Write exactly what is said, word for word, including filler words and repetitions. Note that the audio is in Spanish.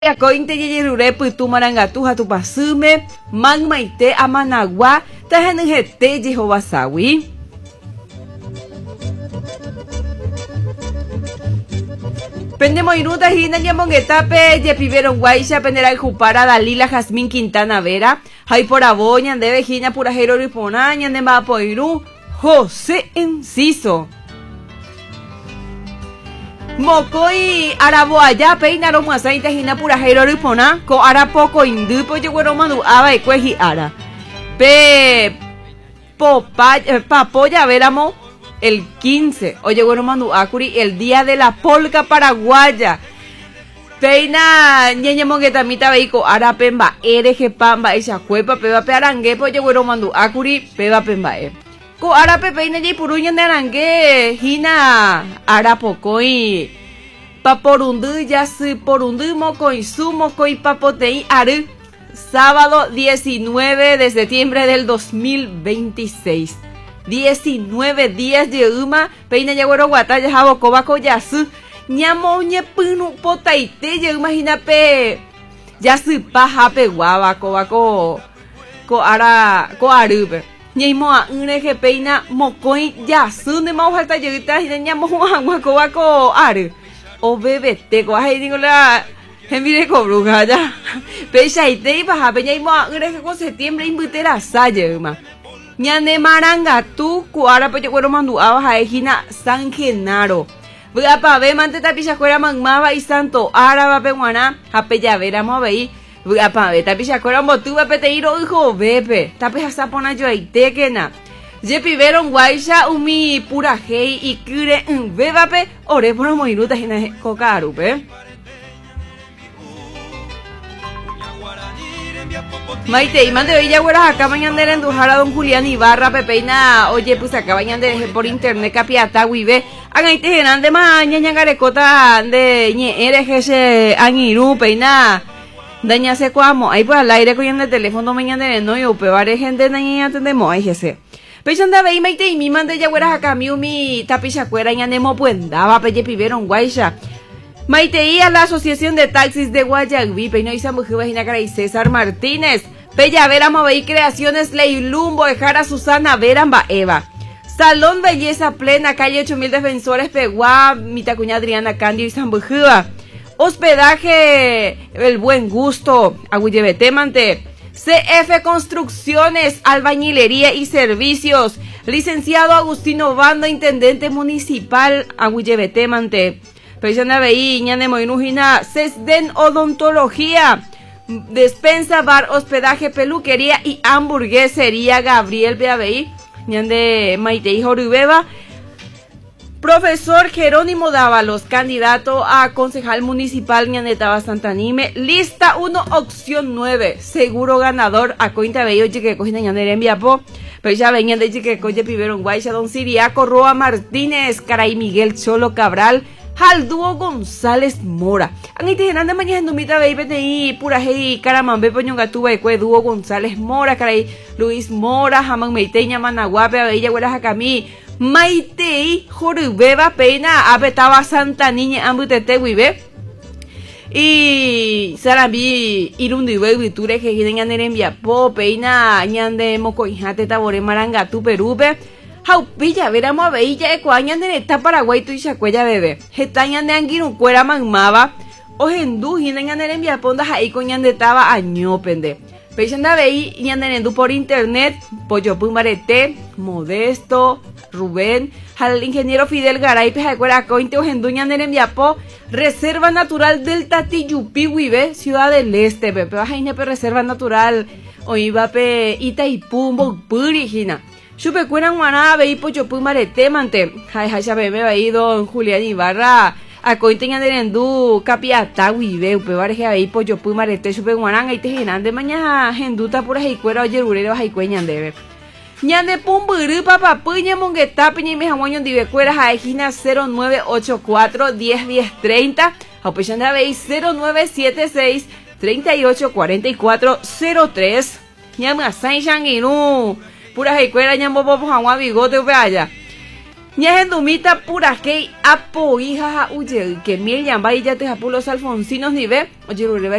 Yakointe yeyerure pytu marangatu hatupasýme maymaite amanagua tahenyhete jehovaságui. Pendemoirũta hína ñamongetápe jepiveronguáicha penderayhupára Dalila Jazmín Quintana Vera haiporavo ñandéve hína purahéro ryporã ñandemba'apoirũ José Enciso. Mokoi araboaja peina romuasaita hina purahéro ryporã ko arapokoindýpe ojegueromandu'áva ekue hi'ára pe popa papo javéramo el quince ojegueromandu'ákuri el día de la polka paraguaya peina ñeñemongetamíta veiko árape mba'e rehepa mba'eichakuépa pévape arangépe ojegueromandu'ákuri pévape mba'e ko árape peina jaipuru ñande arange hína arapokõi paporundy jasyporundy mokoisũ mokõi papoteĩ ary sábado diecinueve de septiembre del dos mil veintiséis. diecinueve días jeýma peina jagueroguata jahavokóva ko jasy ñamoñepyrũpotaite jeýma hínape jasypa hapeguáva kóva ko ko ara ko arýpe ñaimo'ã'ỹ rehepeina mokõi jasýndema oháta jeýta hína ñamohu'ãgua kóva ko ary ovevete ko aheiringola hembireko bruja ja peichaite ipahápe ñaimo'ã'ỹ rehe ko septiembre imbyterasa jeýma ñane marangatu ku árape ojegueromandu'áva ha'e hína San Genaro vy'apavemante tapichakuéra maymáva y Santo Áravape g̃uarã ha pejavéramo avei vy'apave tapichakuéra mbotýva peteĩ ro'y hovépe tapehasaporãjoaitékena jepiveronguáicha umi purahéi ikýre yvévape ore poromoirũta hína ko ka'arúpe. Maitei mantevei jaguerahákama ñanderenduhára don Julián Ibarra pepeina ojepysakáva ñanderehe por internet kapiata guive ag̃aitehérántema ñañangarekóta nde ñe'ẽ rehe angirũ peina ndañasekuaamo'ãi pues al aire ko ñande teléfono ñanderenói upéva rehe nde nañañatendemo'ãi hese peichandavei maiteimíma nde jaguerahákami umi tapichakuéra ñanemopuendávape jepiveronguáicha Maitei a la Asociación de Taxis de Guayagüí, peino isambujíva hína karai César Martínez, pejavéramo avei Creaciones Leilumbo, ejara Susana Vera mba'éva. Salón Belleza Plena, calle ocho mil Defensores, Peguá, mitakuña Adriana Candio isambujíva. Hospedaje El Buen Gusto, agüiyevetémante. C F Construcciones, Albañilería y Servicios. Licenciado Agustino Banda, Intendente Municipal, agüiyevetémante. Peisana veí, ñanemoinujina, Sesden Odontología, Despensa, Bar, Hospedaje, Peluquería y Hamburguesería Gabriel Beaveí, ñande Maitei Jorubeva, Profesor Jerónimo Dávalos, candidato a concejal municipal ñandetaba Santanime, lista uno, opción nueve, seguro ganador, a cointa veí, oye que cogina ñandere enviapo, Peisa veñan de chiqueco, ye piveronguáicha, don Siriaco, Roa Martínez, Caray Miguel Cholo Cabral, Haldúo González Mora. Angite genande mañana numita vei peti purahéi karamambe poñongatuba ekue Dúo González Mora, caray Luis Mora, Haman Meitei Ñamanaguape avei jaguerahákami Maitei Jorubéva peina apetava Santa Niña ambutete guive y sarambi irundive viture que hine ñanerembiapo peina ñande mokoihate tabore marangatu Perúpe Haupilla, veramos a veilla ecuaña de neta Paraguay tu isacuella bebé. Hetaña de anguirucuera magmaba. O hendú hinen envia ponda ahí con ñandetaba año pende. Peixanda veí ñandenendu por internet. Pollo Pumarete, Modesto, Rubén. Al ingeniero Fidel Garay pejacuera cointe o hendú ñandenenviapo. Reserva Natural del Tatiyupi Huive, Ciudad del Este. Pepe bajaine pe Reserva Natural. Oiva pe Itaipú, Mbokpuri hina. Chupe cueran guaná veí Pollo Pumarete mante. Jai jai chape me veí don Julián Ibarra. A cointe ñanderendú capiata guive. Upe bareje veí Pollo Pumarete chupe guanan. Ahí te genande mañana genduta pura jaicuera oyerurero jaicue ñandebe. Ñande pumburu papapú ñamonguetá piña y me jamoño divecuera jaejina cero nueve ocho cuatro diez diez treinta. Aupe ñanda veí cero nueve siete seis treinta y ocho cuarenta y cuatro cero tres. Ñama sain shanguinú. Pura jaicuera ñambopo jangua bigote upe allá. Ñehendumita purasquei apoí ha ha'ujey que miel yamba ijatýhapu los alfonsinos nive ojerureva